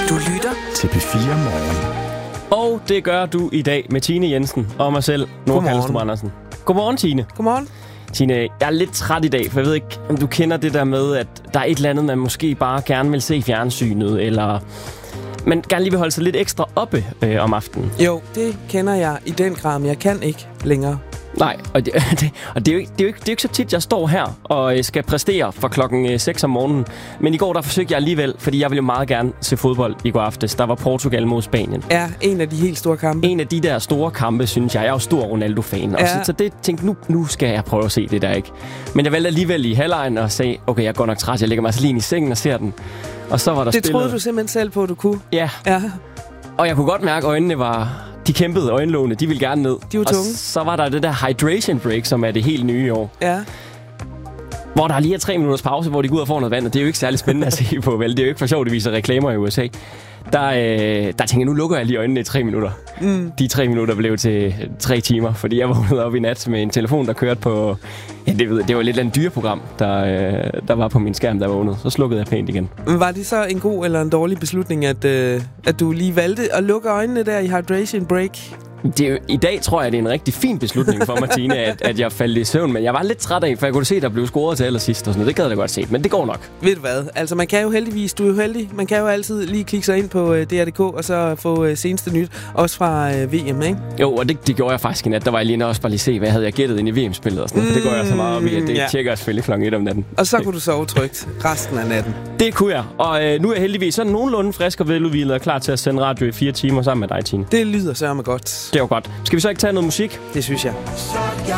Du lytter til P4 Morgen. Og det gør du i dag med Tine Jensen og mig selv, Nora Kaldstrup Andersen. Godmorgen, Tine. Godmorgen. Tine, jeg er lidt træt i dag, for jeg ved ikke, om du kender det der med, at der er et eller andet, man måske bare gerne vil se i fjernsynet, eller man gerne lige vil holde sig lidt ekstra oppe om aftenen. Jo, det kender jeg i den grad, men jeg kan ikke længere. Nej, og det er jo ikke så tit, jeg står her og skal præstere fra klokken 6 om morgenen. Men i går, der forsøgte jeg alligevel, fordi jeg ville jo meget gerne se fodbold i går aftes. Der var Portugal mod Spanien. Ja, en af de helt store kampe. En af de der store kampe, synes jeg. Jeg er jo stor Ronaldo-fan. Ja. Og så det tænkte nu skal jeg prøve at se det der, ikke? Men jeg valgte alligevel i halvlejen og sagde, okay, jeg er godt nok træt. Jeg lægger mig så lige i sengen og ser den. Og så var der det spillet. Troede du simpelthen selv på, at du kunne? Ja. Og jeg kunne godt mærke, at øjnene var... De kæmpede øjenlågene, de ville gerne ned. De var tunge. Og så var der det der hydration break, som er det helt nye i år. Ja. Hvor der lige er 3 minutters pause, hvor de går ud og får noget vand, og det er jo ikke særlig spændende at se på, vel? Det er jo ikke for sjovt, de viser reklamer i USA. Der tænker jeg, nu lukker jeg lige øjnene i 3 minutter. Mm. De 3 minutter blev til 3 timer, fordi jeg vågnede op i nat med en telefon, der kørte på... Ja, det var lidt af en dyreprogram, der var på min skærm, der vågnede. Så slukkede jeg pænt igen. Men var det så en god eller en dårlig beslutning, at du lige valgte at lukke øjnene der i hydration break? I dag tror jeg, det er en rigtig fin beslutning for Martine, at jeg faldt i søvn. Men jeg var lidt træt af, for jeg kunne se, at der blev scoret til allersidst og sådan noget. Det gad jeg da godt se, men det går nok. Ved du hvad? Altså, man kan jo heldigvis, du er jo heldig, man kan jo altid lige klikke sig ind på DR.dk og så få seneste nyt, også fra VM, ikke? Jo, og det gjorde jeg faktisk i nat. Der var jeg lige også bare lige se, hvad havde jeg gættet ind i VM-spillet og sådan noget. For det går jeg så meget op i, at det tjekker jeg selvfølgelig klokken 1 om natten. Og så kunne du sove trygt resten af natten. Det kunne jeg, og nu er jeg heldigvis sådan nogenlunde frisk og veludhvilet og klar til at sende radio i 4 timer sammen med dig, Tine. Det lyder sørme godt. Det er jo godt. Skal vi så ikke tage noget musik? Det synes jeg.